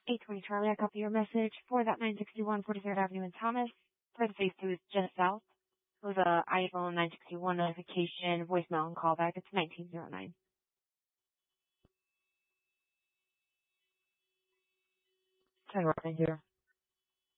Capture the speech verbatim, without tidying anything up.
eight twenty Charlie, I copy your message for that nine sixty-one forty-third Avenue in Thomas. For the phase two is just south. With a iPhone nine sixty-one notification, voicemail and callback. It's nineteen oh nine. Hi, Ryan here.